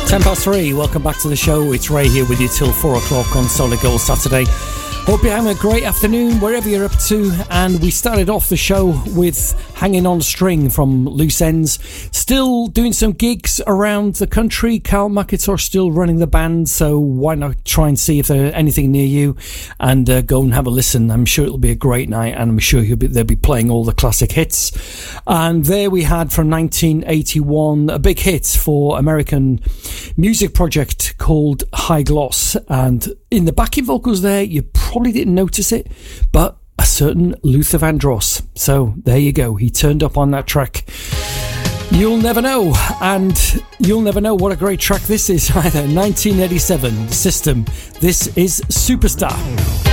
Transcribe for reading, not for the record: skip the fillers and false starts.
3, welcome back to the show. It's Ray here with you till 4 o'clock on Solid Gold Saturday. Hope you're having a great afternoon wherever you're up to. And we started off the show with Hanging on a String from Loose Ends. Still doing some gigs around the country. Carl McIntosh still running the band, so why not try and see if there's anything near you and go and have a listen. I'm sure it'll be a great night, and I'm sure they'll be playing all the classic hits. And there we had from 1981 a big hit for American music project called High Gloss. And in the backing vocals there, you probably didn't notice it, but a certain Luther Vandross. So there you go. He turned up on that track. You'll never know. And you'll never know what a great track this is either. 1987, System. This is Superstar.